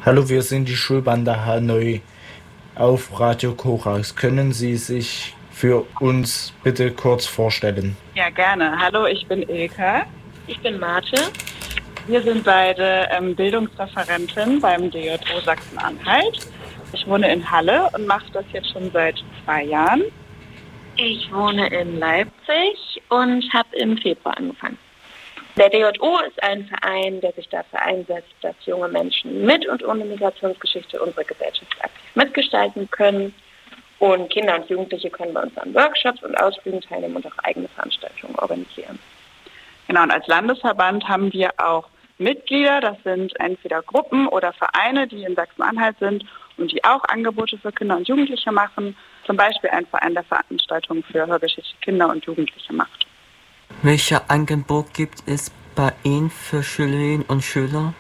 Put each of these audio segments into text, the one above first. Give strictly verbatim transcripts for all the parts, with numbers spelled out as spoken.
Hallo, wir sind die Schulbande Hanoi auf Radio Korax. Können Sie sich für uns bitte kurz vorstellen? Ja, gerne. Hallo, ich bin Ilka. Ich bin Marte. Wir sind beide ähm, Bildungsreferentin beim D J O Sachsen-Anhalt. Ich wohne in Halle und mache das jetzt schon seit zwei Jahren. Ich wohne in Leipzig und habe im Februar angefangen. Der D J O ist ein Verein, der sich dafür einsetzt, dass junge Menschen mit und ohne Migrationsgeschichte unsere Gesellschaft aktiv mitgestalten können. Und Kinder und Jugendliche können bei uns an Workshops und Ausflügen teilnehmen und auch eigene Veranstaltungen organisieren. Genau, und als Landesverband haben wir auch Mitglieder. Das sind entweder Gruppen oder Vereine, die in Sachsen-Anhalt sind und die auch Angebote für Kinder und Jugendliche machen. Zum Beispiel ein Verein, der Veranstaltungen für Hörgeschichte Kinder und Jugendliche macht. Welche Angebot gibt es bei Ihnen für Schülerinnen und Schüler?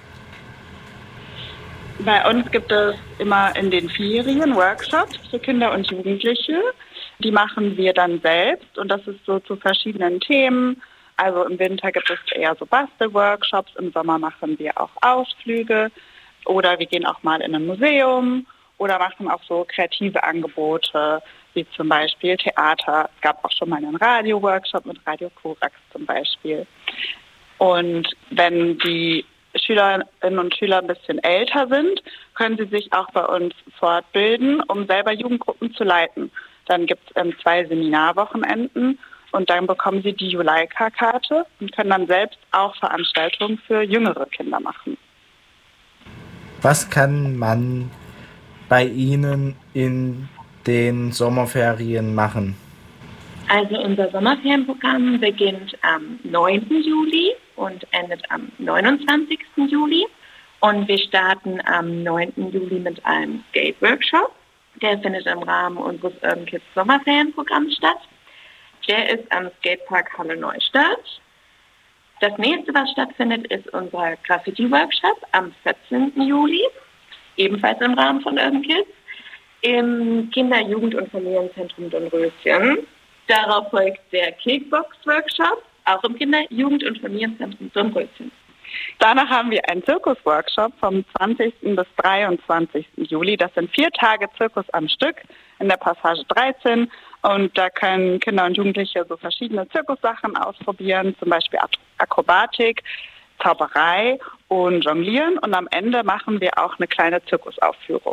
Bei uns gibt es immer in den Ferien Workshops für Kinder und Jugendliche. Die machen wir dann selbst und das ist so zu verschiedenen Themen. Also im Winter gibt es eher so Bastelworkshops, im Sommer machen wir auch Ausflüge oder wir gehen auch mal in ein Museum oder machen auch so kreative Angebote, wie zum Beispiel Theater. Es gab auch schon mal einen Radio-Workshop mit Radio Korax zum Beispiel. Und wenn die Schülerinnen und Schüler ein bisschen älter sind, können sie sich auch bei uns fortbilden, um selber Jugendgruppen zu leiten. Dann gibt es ähm, zwei Seminarwochenenden und dann bekommen sie die Juleika-Karte und können dann selbst auch Veranstaltungen für jüngere Kinder machen. Was kann man bei Ihnen in den Sommerferien machen? Also unser Sommerferienprogramm beginnt am neunten Juli und endet am neunundzwanzigsten Juli. Und wir starten am neunten Juli mit einem Skate-Workshop. Der findet im Rahmen unseres Urban Kids Sommerferienprogramms statt. Der ist am Skatepark Halle Neustadt. Das nächste, was stattfindet, ist unser Graffiti-Workshop am vierzehnten Juli, ebenfalls im Rahmen von Urban Kids, im Kinder-, Jugend- und Familienzentrum Dornröschen. Darauf folgt der Kickbox-Workshop, auch im Kinder-, Jugend- und Familienzentrum Dornröschen. Danach haben wir einen Zirkus-Workshop vom zwanzigsten bis dreiundzwanzigsten Juli. Das sind vier Tage Zirkus am Stück in der Passage dreizehn. Und da können Kinder und Jugendliche so verschiedene Zirkussachen ausprobieren, zum Beispiel Akrobatik, Zauberei und Jonglieren. Und am Ende machen wir auch eine kleine Zirkusaufführung.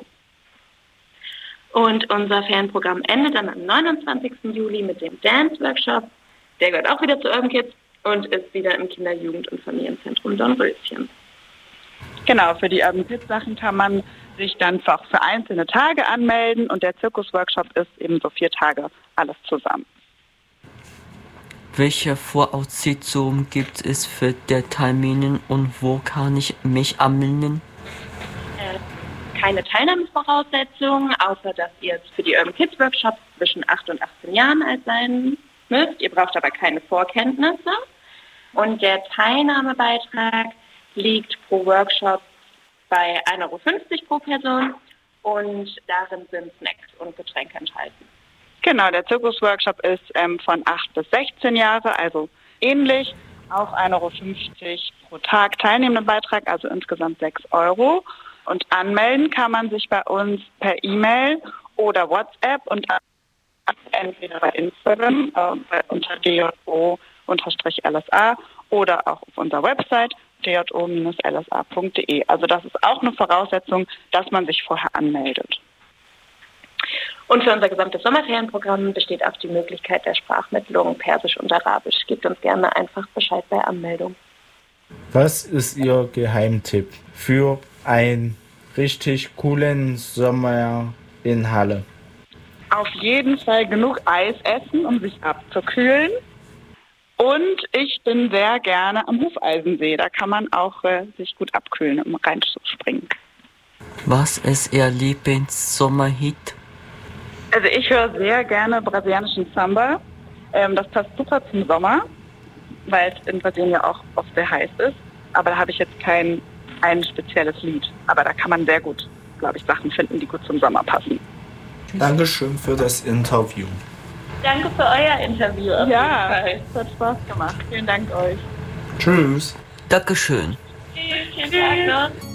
Und unser Ferienprogramm endet dann am neunundzwanzigsten Juli mit dem Dance-Workshop. Der gehört auch wieder zu Urban Kids und ist wieder im Kinder-, Jugend- und Familienzentrum Dornröschen. Genau, für die Urban Kids Sachen kann man sich dann auch für einzelne Tage anmelden und der Zirkusworkshop ist eben so vier Tage alles zusammen. Welche Voraussetzungen gibt es für die Termine und wo kann ich mich anmelden? Keine Teilnahmevoraussetzungen, außer dass ihr jetzt für die Urban Kids Workshops zwischen acht und achtzehn Jahren alt sein müsst. Ihr braucht aber keine Vorkenntnisse. Und der Teilnahmebeitrag liegt pro Workshop bei ein Euro fünfzig pro Person und darin sind Snacks und Getränke enthalten. Genau, der Zirkusworkshop ist ähm, von acht bis sechzehn Jahre, also ähnlich. Auch ein Euro fünfzig pro Tag Teilnehmendenbeitrag, also insgesamt sechs Euro. Und anmelden kann man sich bei uns per E-Mail oder WhatsApp und entweder bei Instagram äh, unter d j o L S A oder auch auf unserer Website d j o L s a punkt d e. Also das ist auch eine Voraussetzung, dass man sich vorher anmeldet. Und für unser gesamtes Sommerferienprogramm besteht auch die Möglichkeit der Sprachmittlung Persisch und Arabisch. Gebt uns gerne einfach Bescheid bei Anmeldung. Was ist Ihr Geheimtipp für einen richtig coolen Sommer in Halle? Auf jeden Fall genug Eis essen, um sich abzukühlen. Und ich bin sehr gerne am Hufeisensee. Da kann man auch äh, sich gut abkühlen, um reinzuspringen. Was ist Ihr Lieblings-Sommerhit? Also ich höre sehr gerne brasilianischen Samba. Ähm, das passt super zum Sommer, weil es in Brasilien ja auch oft sehr heiß ist. Aber da habe ich jetzt kein ein spezielles Lied. Aber da kann man sehr gut, glaube ich, Sachen finden, die gut zum Sommer passen. Dankeschön für das Interview. Danke für euer Interview. Auf ja, es hat Spaß gemacht. Vielen Dank euch. Tschüss. Dankeschön. Tschüss. Tschüss.